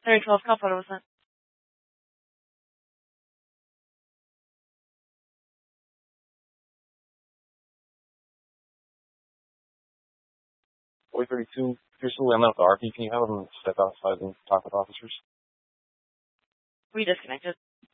12 call photo was sent. 4032, if you're still in with the RP, can you have them step outside and talk with officers? We disconnected.